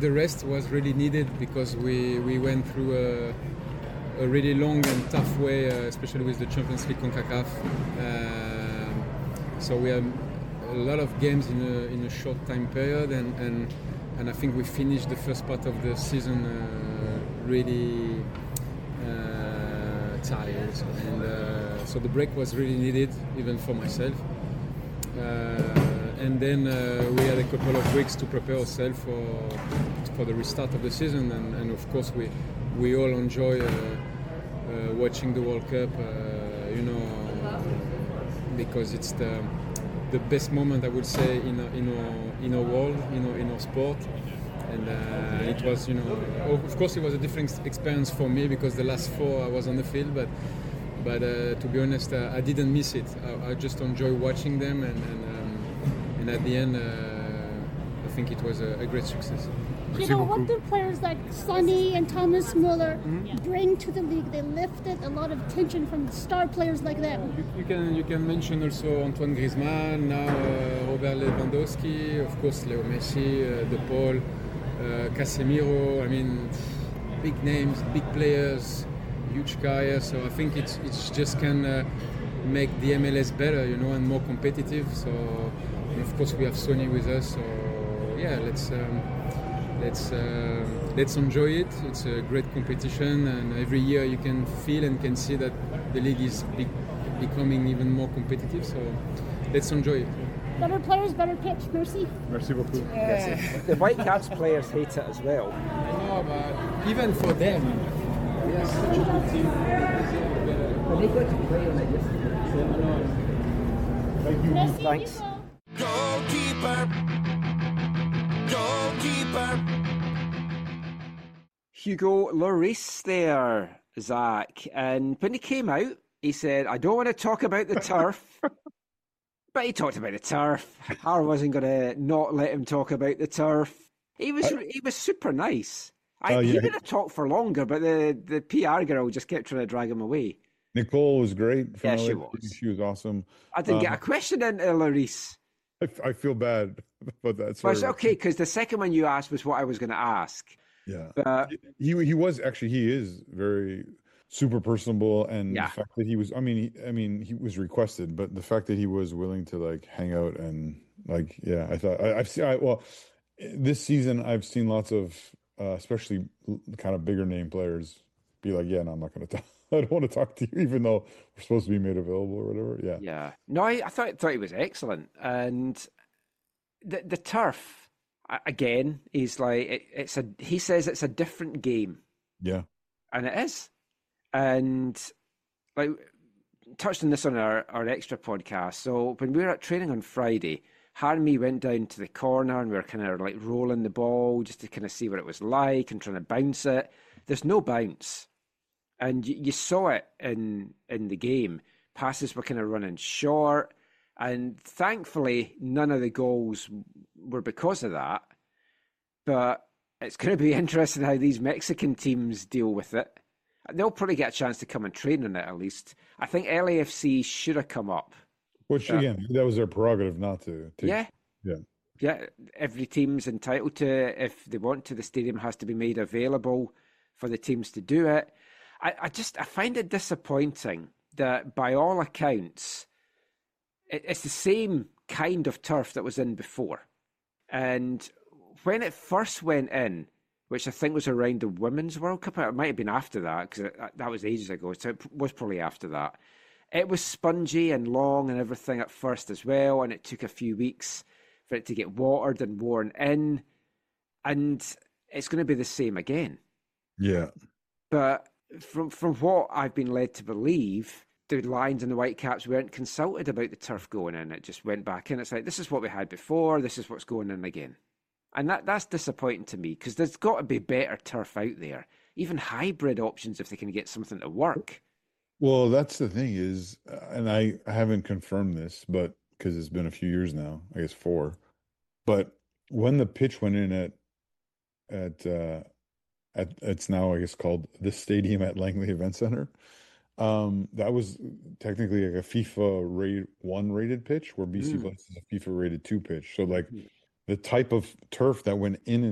the rest was really needed because we went through a really long and tough way, especially with the Champions League CONCACAF. So we had a lot of games in a short time period, and I think we finished the first part of the season really tired, and so the break was really needed, even for myself. And then we had a couple of weeks to prepare ourselves for the restart of the season, and of course we all enjoy watching the World Cup, because it's the best moment, I would say, in our world, in our sport. And it was, of course, it was a different experience for me because the last 4 I was on the field, but to be honest, I didn't miss it. I just enjoy watching them, and at the end, I think it was a great success. What do players like Sonny and Thomas Muller bring to the league? They lifted a lot of tension from star players like them. You can mention also Antoine Griezmann, now Robert Lewandowski, of course Leo Messi, De Paul, Casemiro. I mean, big names, big players, huge career. So I think it's just can make the MLS better, and more competitive. So, and of course we have Sonny with us. So yeah, let's enjoy it. It's a great competition, and every year you can feel and can see that the league is becoming even more competitive. So let's enjoy it. Better players, better pitch. Merci. Merci beaucoup. The Whitecaps players hate it as well. I know, but even for them, we are such a good team. But they got to play on it yesterday. Thank you. Merci, Thanks. Hugo Lloris there, Zach. And when he came out, he said, I don't want to talk about the turf. But he talked about the turf. I wasn't going to not let him talk about the turf. He was super nice. He would have talked for longer, but the PR girl just kept trying to drag him away. Nicole was great. Yeah, she was. She was awesome. I didn't get a question into Lloris. I feel bad, but that's well, it's okay, because the second one you asked was what I was going to ask. Yeah, but he is very super personable, and the fact that he was, I mean, he was requested, but the fact that he was willing to like hang out and like, yeah, I thought I've seen this season I've seen lots of especially kind of bigger name players be like, yeah, no, I'm not going to talk. I don't want to talk to you, even though we're supposed to be made available or whatever. Yeah. Yeah. No, I thought he was excellent. And the turf, again, is like, he says it's a different game. Yeah. And it is. And like, touched on this on our extra podcast. So when we were at training on Friday, Harry and me went down to the corner and we were kind of like rolling the ball just to kind of see what it was like and trying to bounce it. There's no bounce. And you saw it in the game. Passes were kind of running short. And thankfully, none of the goals were because of that. But it's going to be interesting how these Mexican teams deal with it. They'll probably get a chance to come and train on it at least. I think LAFC should have come up. Which, again, that was their prerogative not to. Yeah. Every team's entitled to, if they want to, the stadium has to be made available for the teams to do it. I find it disappointing that by all accounts, it's the same kind of turf that was in before. And when it first went in, which I think was around the Women's World Cup, it might have been after that, because that was ages ago, so it was probably after that. It was spongy and long and everything at first as well, and it took a few weeks for it to get watered and worn in. And it's going to be the same again. Yeah. But from what I've been led to believe, the Lions and the Whitecaps weren't consulted about the turf going in. It just went back in. It's like, this is what we had before, this is what's going in again. And that's disappointing to me, because there's got to be better turf out there. Even hybrid options if they can get something to work. Well, that's the thing is, and I haven't confirmed this, but because it's been a few years now, I guess 4. But when the pitch went in at it's now I guess called the Stadium at Langley Event Center, that was technically like a FIFA 1 rated pitch, where BC Blitz is a FIFA rated 2 pitch. So like the type of turf that went in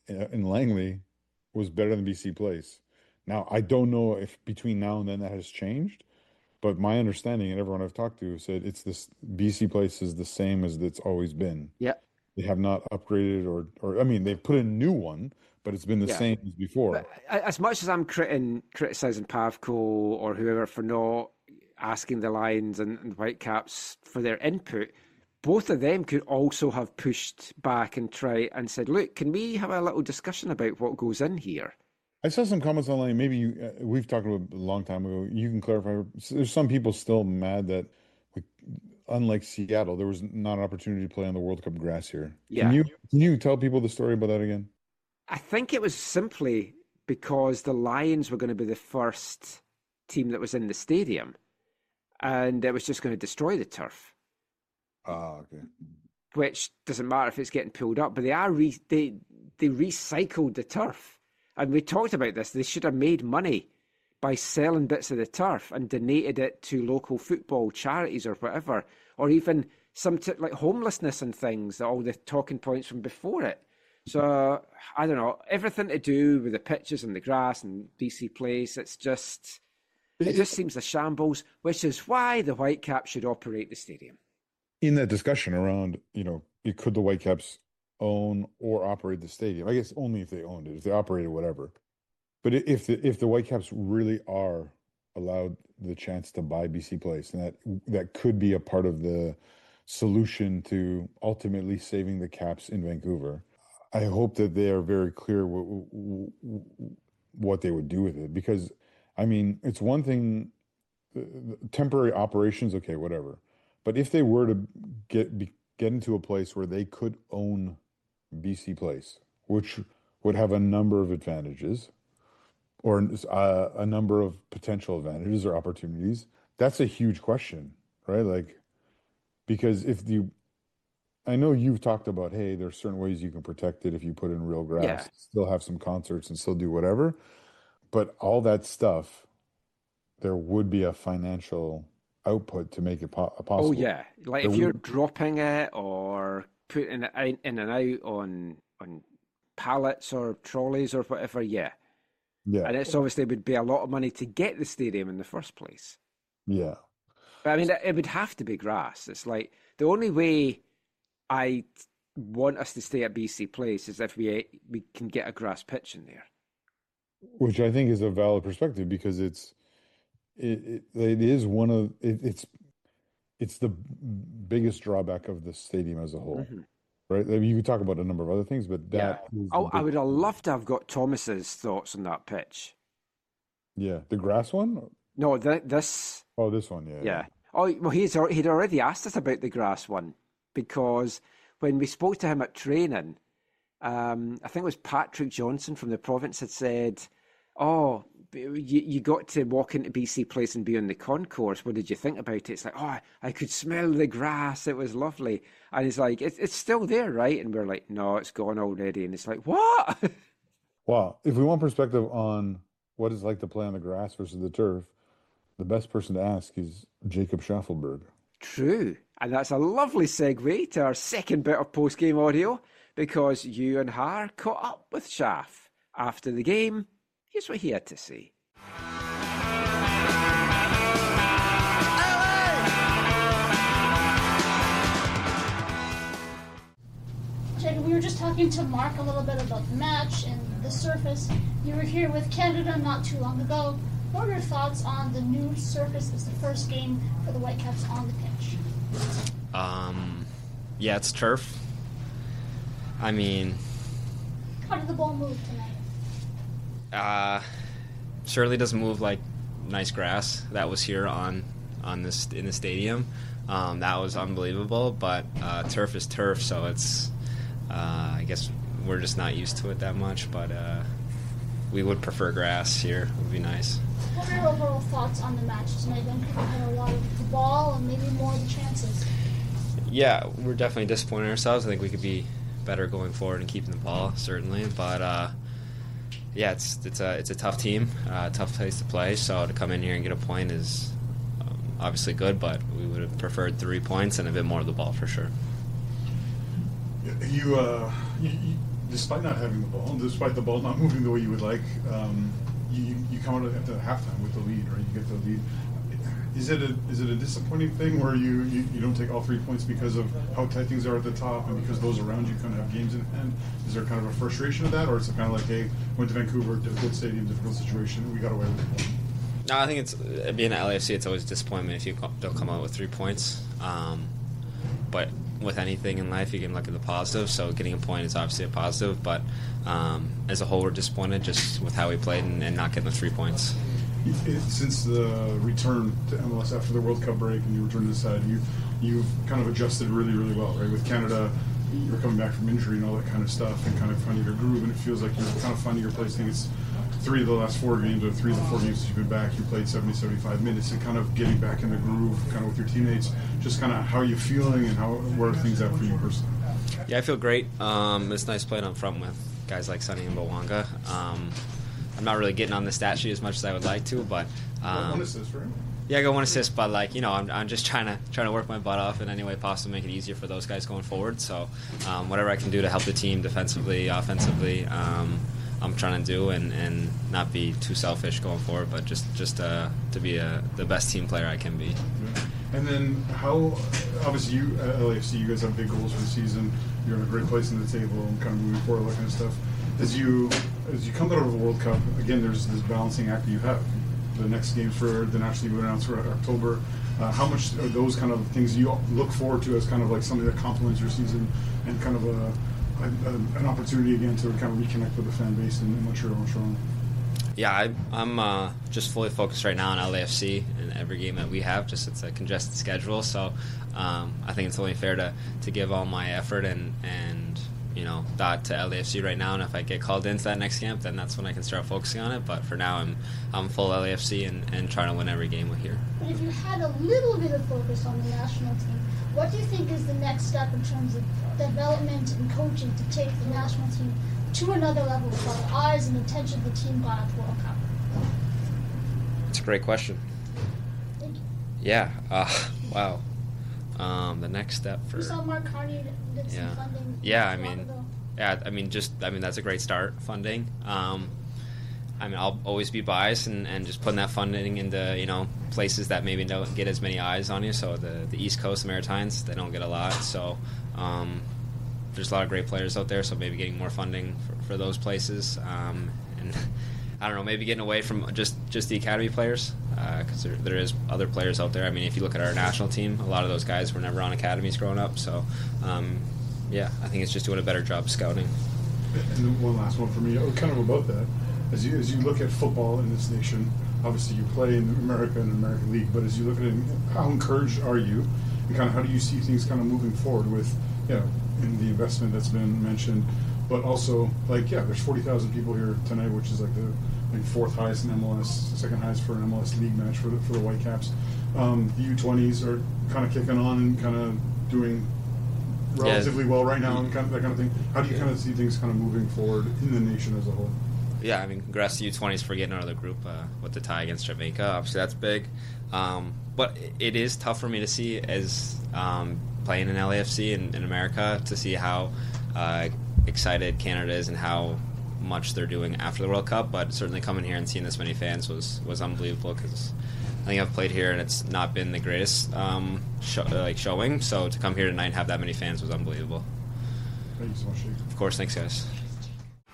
in Langley was better than BC Place. Now, I don't know if between now and then that has changed, but my understanding and everyone I've talked to said it's this BC Place is the same as it's always been. Yeah. They have not upgraded or I mean, they've put in a new one, but it's been the same as before. But as much as I'm criticizing Pavko or whoever for not asking the Lions and Whitecaps for their input, both of them could also have pushed back and tried and said, look, can we have a little discussion about what goes in here? I saw some comments online. Maybe we've talked about a long time ago. You can clarify. There's some people still mad that, unlike Seattle, there was not an opportunity to play on the World Cup grass here. Yeah. Can you tell people the story about that again? I think it was simply because the Lions were going to be the first team that was in the stadium, and it was just going to destroy the turf. Okay. Which doesn't matter if it's getting pulled up, but they recycled the turf. And we talked about this. They should have made money by selling bits of the turf and donated it to local football charities or whatever, or even like homelessness and things, all the talking points from before it. So, I don't know, everything to do with the pitches and the grass and BC Place, it just seems a shambles, which is why the Whitecaps should operate the stadium. In that discussion around, could the Whitecaps own or operate the stadium? I guess only if they owned it, if they operated whatever. But if the Whitecaps really are allowed the chance to buy BC Place, and that could be a part of the solution to ultimately saving the Caps in Vancouver, I hope that they are very clear what they would do with it. Because, I mean, it's one thing, temporary operations, okay, whatever. But if they were to get into a place where they could own BC Place, which would have a number of advantages, or a number of potential advantages or opportunities, that's a huge question, right? Like, because I know you've talked about, hey, there's certain ways you can protect it if you put in real grass, still have some concerts and still do whatever. But all that stuff, there would be a financial output to make it possible. Oh, yeah. Like if you're dropping it or putting it in and out on pallets or trolleys or whatever, yeah. And it's obviously would be a lot of money to get the stadium in the first place. Yeah. But I mean, it would have to be grass. It's like the only way I want us to stay at BC Place is if we can get a grass pitch in there. Which I think is a valid perspective, because it is one of it's the biggest drawback of the stadium as a whole. Mm-hmm. Right? You could talk about a number of other things, but that I would have loved to have got Thomas's thoughts on that pitch. Yeah. The grass one? No, this. Oh, this one, yeah. Oh, well, he'd already asked us about the grass one, because when we spoke to him at training, I think it was Patrick Johnson from the province had said, oh, you got to walk into BC Place and be on the concourse. What did you think about it? It's like, oh, I could smell the grass. It was lovely. And he's like, it's still there, right? And we're like, no, it's gone already. And it's like, what? Wow. If we want perspective on what it's like to play on the grass versus the turf, the best person to ask is Jacob Schaffelberg. True. And that's a lovely segue to our second bit of post-game audio, because you and Har caught up with Schaff after the game. Here's what he had to say. Jacob, we were just talking to Mark a little bit about the match and the surface. You were here with Canada not too long ago. What are your thoughts on the new surface as the first game for the Whitecaps on the pitch? Yeah, it's turf. I mean, how did the ball move tonight? Certainly doesn't move like nice grass that was here in the stadium. That was unbelievable, but turf is turf, so it's I guess we're just not used to it that much, but we would prefer grass here. It would be nice. What are your overall thoughts on the match tonight? Vancouver had a lot of the ball and maybe more of the chances. Yeah, we're definitely disappointed in ourselves. I think we could be better going forward and keeping the ball, certainly, but yeah, it's a tough team, tough place to play. So to come in here and get a point is obviously good, but we would have preferred 3 points and a bit more of the ball for sure. despite not having the ball, despite the ball not moving the way you would like, you come out at the halftime with the lead, right? You get the lead. Is it a disappointing thing where you don't take all 3 points because of how tight things are at the top and because those around you kind of have games in hand? Is there kind of a frustration of that, or is it kind of like, hey, went to Vancouver, difficult stadium, difficult situation, we got away with it? No, I think it's being at LAFC. It's always a disappointment if you don't come out with 3 points. But with anything in life, you can look at the positive. So getting a point is obviously a positive. But as a whole, we're disappointed just with how we played and not getting the 3 points. Since the return to MLS after the World Cup break and you returned to the side, you've kind of adjusted really, really well, right? With Canada, you're coming back from injury and all that kind of stuff and kind of finding your groove, and it feels like you're kind of finding your place. I think it's 3 of the last 4 games, or 3 of the 4 games since you've been back, you played 70, 75 minutes, and kind of getting back in the groove kind of with your teammates. Just kind of how are you feeling and where are things at for you personally? Yeah, I feel great. It's nice playing up front with guys like Sonny and Bowanga. I'm not really getting on the stat sheet as much as I would like to, but one assist, right? Yeah, I got 1 assist, but I'm just trying to work my butt off in any way possible, make it easier for those guys going forward. So whatever I can do to help the team defensively, offensively, I'm trying to do and not be too selfish going forward, but just to be the best team player I can be. Yeah. And then how, obviously you at LAFC, you guys have big goals for the season. You're in a great place in the table and kind of moving forward, that kind of stuff. As you come out of the World Cup, again, there's this balancing act that you have. The next games for the National League announced for October. How much are those kind of things you look forward to as kind of like something that complements your season and kind of an opportunity again to kind of reconnect with the fan base in Montreal and Toronto? Yeah, I'm just fully focused right now on LAFC and every game that we have. Just it's a congested schedule, so I think it's only fair to give all my effort and that to LAFC right now. And if I get called into that next camp, then that's when I can start focusing on it. But for now, I'm full LAFC and trying to win every game with here. But if you had a little bit of focus on the national team, what do you think is the next step in terms of development and coaching to take the national team to another level with all the eyes and attention the team got at the World Cup? It's a great question. Thank you. Yeah. Wow. The next step for... You saw Mark Carney did some funding. Yeah, that's a great start, funding. I'll always be biased and just putting that funding into, places that maybe don't get as many eyes on you. So the East Coast, the Maritimes, they don't get a lot. So there's a lot of great players out there, so maybe getting more funding for those places. And I don't know, maybe getting away from just the academy players, because there is other players out there. I mean, if you look at our national team, a lot of those guys were never on academies growing up. So, I think it's just doing a better job of scouting. And then one last one for me, kind of about that. As you look at football in this nation, obviously you play in America and the American League, but as you look at it, how encouraged are you, and kind of how do you see things kind of moving forward with, in the investment that's been mentioned, but also there's 40,000 people here tonight, which is like the 4th highest in MLS, second highest for an MLS league match for the Whitecaps. The U20s are kind of kicking on and kind of doing relatively well right now, and kind of that kind of thing. How do you kind of see things kind of moving forward in the nation as a whole? Yeah, congrats to U20s for getting out of the group with the tie against Jamaica. Obviously, that's big. But it is tough for me to see as playing in LAFC in America to see how excited Canada is and how much they're doing after the World Cup. But certainly coming here and seeing this many fans was unbelievable, because I think I've played here and it's not been the greatest showing. So to come here tonight and have that many fans was unbelievable. Thank you so much, Jake. Of course, thanks guys.